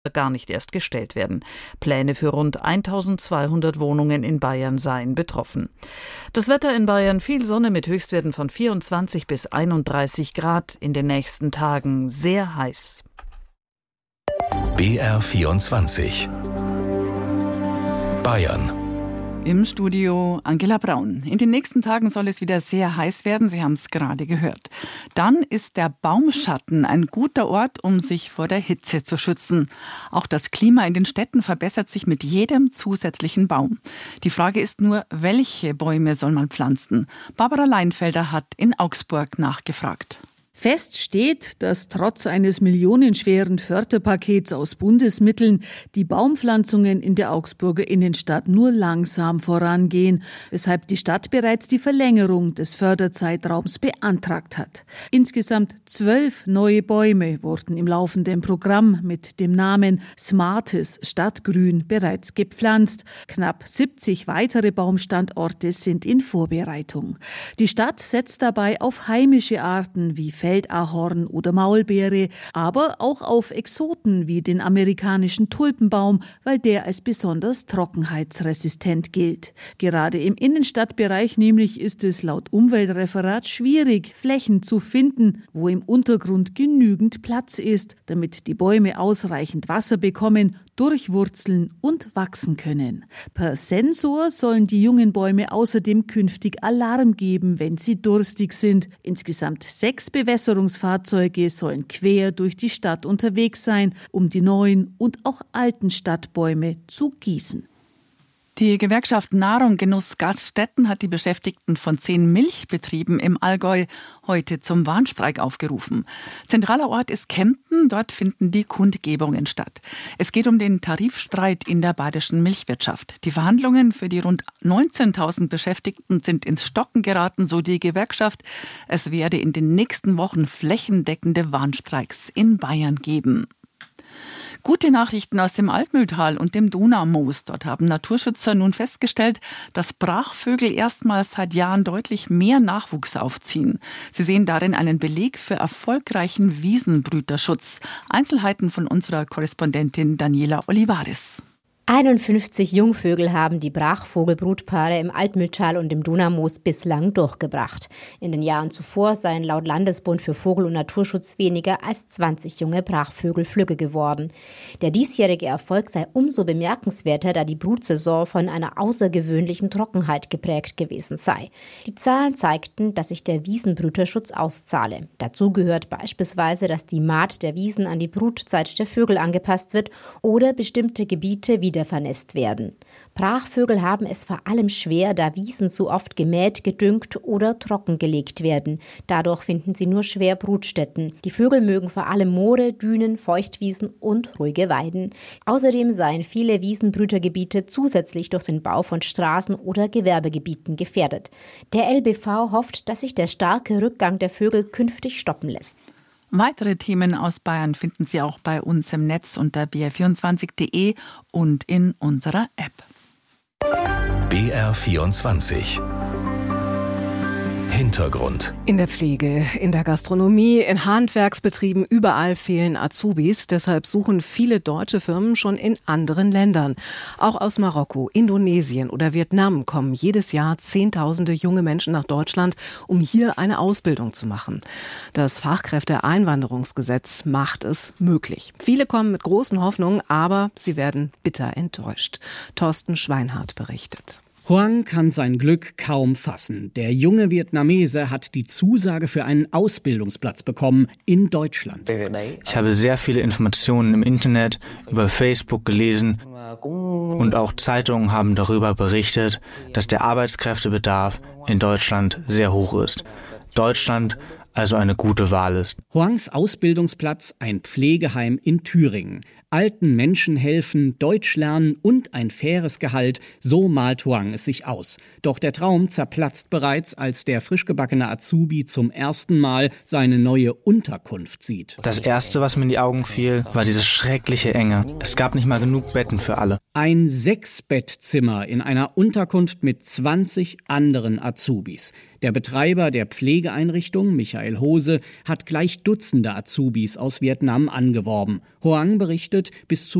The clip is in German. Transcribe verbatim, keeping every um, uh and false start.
gar nicht erst gestellt werden. Pläne für rund eintausendzweihundert Wohnungen in Bayern seien betroffen. Das Wetter in Bayern: viel Sonne mit Höchstwerten von vierundzwanzig bis einunddreißig Grad. In den nächsten Tagen sehr heiß. B R vierundzwanzig Bayern. Im Studio Angela Braun. In den nächsten Tagen soll es wieder sehr heiß werden, Sie haben es gerade gehört. Dann ist der Baumschatten ein guter Ort, um sich vor der Hitze zu schützen. Auch das Klima in den Städten verbessert sich mit jedem zusätzlichen Baum. Die Frage ist nur, welche Bäume soll man pflanzen? Barbara Leinfelder hat in Augsburg nachgefragt. Fest steht, dass trotz eines millionenschweren Förderpakets aus Bundesmitteln die Baumpflanzungen in der Augsburger Innenstadt nur langsam vorangehen, weshalb die Stadt bereits die Verlängerung des Förderzeitraums beantragt hat. Insgesamt zwölf neue Bäume wurden im laufenden Programm mit dem Namen Smartes Stadtgrün bereits gepflanzt. Knapp siebzig weitere Baumstandorte sind in Vorbereitung. Die Stadt setzt dabei auf heimische Arten wie Feldahorn oder Maulbeere, aber auch auf Exoten wie den amerikanischen Tulpenbaum, weil der als besonders trockenheitsresistent gilt. Gerade im Innenstadtbereich nämlich ist es laut Umweltreferat schwierig, Flächen zu finden, wo im Untergrund genügend Platz ist, damit die Bäume ausreichend Wasser bekommen, durchwurzeln und wachsen können. Per Sensor sollen die jungen Bäume außerdem künftig Alarm geben, wenn sie durstig sind. Insgesamt sechs Bewässerungsfahrzeuge sollen quer durch die Stadt unterwegs sein, um die neuen und auch alten Stadtbäume zu gießen. Die Gewerkschaft Nahrung Genuss Gaststätten hat die Beschäftigten von zehn Milchbetrieben im Allgäu heute zum Warnstreik aufgerufen. Zentraler Ort ist Kempten, dort finden die Kundgebungen statt. Es geht um den Tarifstreit in der bayerischen Milchwirtschaft. Die Verhandlungen für die rund neunzehntausend Beschäftigten sind ins Stocken geraten, so die Gewerkschaft. Es werde in den nächsten Wochen flächendeckende Warnstreiks in Bayern geben. Gute Nachrichten aus dem Altmühltal und dem Donaumoos. Dort haben Naturschützer nun festgestellt, dass Brachvögel erstmals seit Jahren deutlich mehr Nachwuchs aufziehen. Sie sehen darin einen Beleg für erfolgreichen Wiesenbrüterschutz. Einzelheiten von unserer Korrespondentin Daniela Olivares. einundfünfzig Jungvögel haben die Brachvogelbrutpaare im Altmühltal und im Donaumoos bislang durchgebracht. In den Jahren zuvor seien laut Landesbund für Vogel- und Naturschutz weniger als zwanzig junge Brachvögel flügge geworden. Der diesjährige Erfolg sei umso bemerkenswerter, da die Brutsaison von einer außergewöhnlichen Trockenheit geprägt gewesen sei. Die Zahlen zeigten, dass sich der Wiesenbrüterschutz auszahle. Dazu gehört beispielsweise, dass die Mahd der Wiesen an die Brutzeit der Vögel angepasst wird oder bestimmte Gebiete wieder vernässt werden. Brachvögel haben es vor allem schwer, da Wiesen zu oft gemäht, gedüngt oder trockengelegt werden. Dadurch finden sie nur schwer Brutstätten. Die Vögel mögen vor allem Moore, Dünen, Feuchtwiesen und ruhige Weiden. Außerdem seien viele Wiesenbrütergebiete zusätzlich durch den Bau von Straßen oder Gewerbegebieten gefährdet. Der L B V hofft, dass sich der starke Rückgang der Vögel künftig stoppen lässt. Weitere Themen aus Bayern finden Sie auch bei uns im Netz unter b r vierundzwanzig punkt d e und in unserer App. B R vierundzwanzig Hintergrund. In der Pflege, in der Gastronomie, in Handwerksbetrieben, überall fehlen Azubis. Deshalb suchen viele deutsche Firmen schon in anderen Ländern. Auch aus Marokko, Indonesien oder Vietnam kommen jedes Jahr Zehntausende junge Menschen nach Deutschland, um hier eine Ausbildung zu machen. Das Fachkräfteeinwanderungsgesetz macht es möglich. Viele kommen mit großen Hoffnungen, aber sie werden bitter enttäuscht. Thorsten Schweinhardt berichtet. Hoang kann sein Glück kaum fassen. Der junge Vietnamese hat die Zusage für einen Ausbildungsplatz bekommen in Deutschland. Ich habe sehr viele Informationen im Internet, über Facebook gelesen und auch Zeitungen haben darüber berichtet, dass der Arbeitskräftebedarf in Deutschland sehr hoch ist. Deutschland also eine gute Wahl ist. Hoangs Ausbildungsplatz, ein Pflegeheim in Thüringen. Alten Menschen helfen, Deutsch lernen und ein faires Gehalt, so malt Hoang es sich aus. Doch der Traum zerplatzt bereits, als der frischgebackene Azubi zum ersten Mal seine neue Unterkunft sieht. Das Erste, was mir in die Augen fiel, war diese schreckliche Enge. Es gab nicht mal genug Betten für alle. Ein Sechs-Bettzimmer in einer Unterkunft mit zwanzig anderen Azubis. Der Betreiber der Pflegeeinrichtung, Michael Hose, hat gleich Dutzende Azubis aus Vietnam angeworben. Hoang berichtet, bis zu